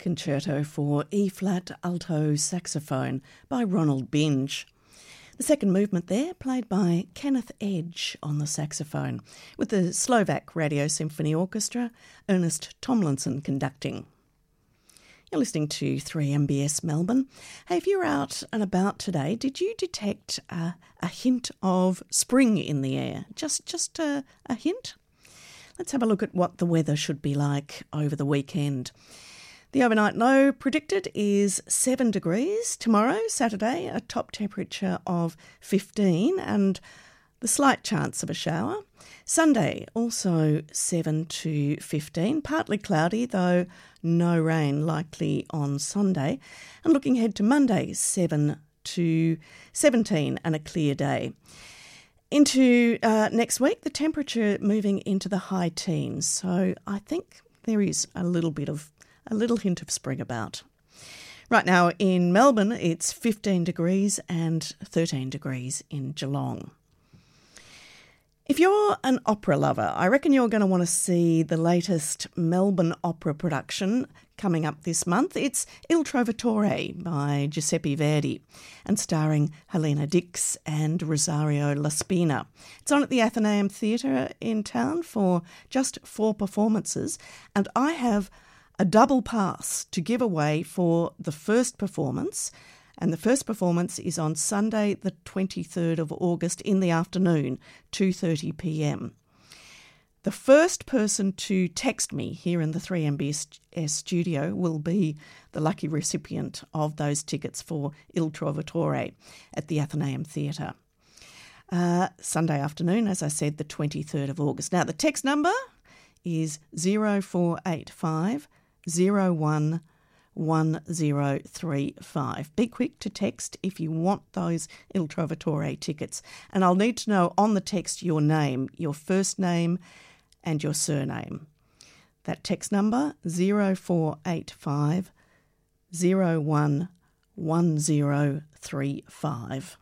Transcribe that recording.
Concerto for E-flat alto saxophone by Ronald Binge. The second movement there, played by Kenneth Edge on the saxophone, with the Slovak Radio Symphony Orchestra, Ernest Tomlinson conducting. You're listening to 3MBS Melbourne. Hey, if you're out and about today, did you detect a hint of spring in the air? Just a hint? Let's have a look at what the weather should be like over the weekend. The overnight low predicted is 7 degrees. Tomorrow, Saturday, a top temperature of 15 and the slight chance of a shower. Sunday, also 7 to 15, partly cloudy, though no rain likely on Sunday. And looking ahead to Monday, 7 to 17 and a clear day. Into next week, the temperature moving into the high teens. So I think there is a little hint of spring about. Right now in Melbourne, it's 15 degrees and 13 degrees in Geelong. If you're an opera lover, I reckon you're going to want to see the latest Melbourne opera production coming up this month. It's Il Trovatore by Giuseppe Verdi and starring Helena Dix and Rosario Laspina. It's on at the Athenaeum Theatre in town for just 4 performances, and I have a double pass to give away for the first performance, and the first performance is on Sunday the 23rd of August in the afternoon, 2:30pm. The first person to text me here in the 3MBS studio will be the lucky recipient of those tickets for Il Trovatore at the Athenaeum Theatre. Sunday afternoon, as I said, the 23rd of August. Now, the text number is 0485 011035. Be quick to text if you want those Il Trovatore tickets. And I'll need to know on the text your name, your first name and your surname. That text number, 0485 011035.